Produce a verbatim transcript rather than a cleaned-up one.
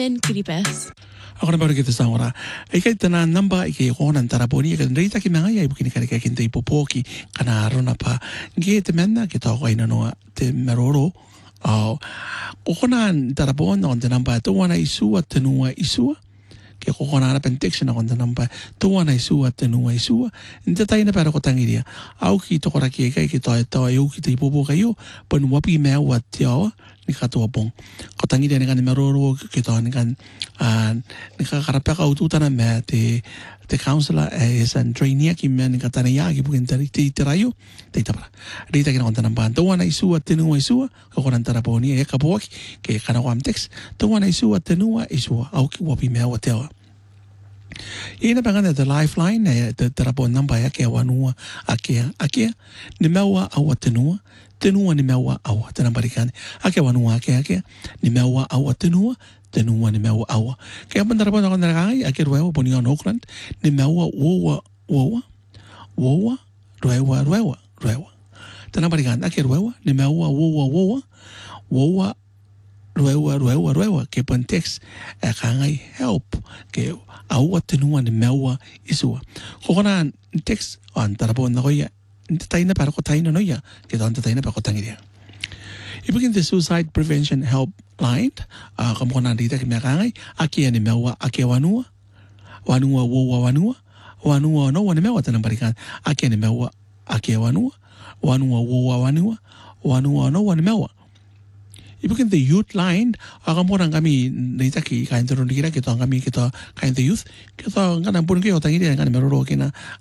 Ben Kiribes. Ako na baru kita sahora. Ika itana namba ika ikonan taraponi ika ndrita ki mga ya ibukini kare kaya kinta ipopoki kana arona pa. Nge te menna kita ako ina noa te meroro. Au kokonan tarapon on te namba to wana isua tenua isua. Ke kokona na pentection on te namba to wana isua tenua isua. Nte taina para kotangiria. Au ki to kora ki ika ki to to eu ki te ipopoka yo panu wapi mea wa tiawa. Ni katoa pong. Ko tangi dia dengan meroro kita dengan uh, ni karapeka ututana me te te counselor es and trainee ki me ni katana ya ki bukan tari te terayo te tapara. Rita kina konta nampan. To wana isua tenua isua ko konan taraponi e kapoki ke kana wam text. To wana isua tenua isua au ki wapi me wa tewa. Ina pangana the lifeline e te tarapon namba ya ke wanua akia akia ni mewa au tenua tenua ni mewa awa tena barikane ake wanua ake ake ni mewa awa tenua tenua ni mewa awa kaya bandara pon akon narakai ake ruewa poni on Auckland ni mewa wowa wowa wowa ruewa ruewa ruewa tena barikane ake ruewa ni mewa wowa wowa wowa ruewa ruewa ruewa ke pon text akangai help ke awa tenua ni mewa isua kokona text on tarapon nakoya taina para ko taina no ya ke don taina para ko tangiria ibigin the suicide prevention helpline uh, como kona dita ke mekangai aki ani mewa aki wanua wanua wo wanua wanua no wani mewa tana barikan aki ani mewa aki wanua wanua wo wanua wanua no wani mewa ibigin the youth line como kona kami dita ki kain turun dikira kita kami kita kain the youth kita ngana pun ke tangiria ngana meroro kina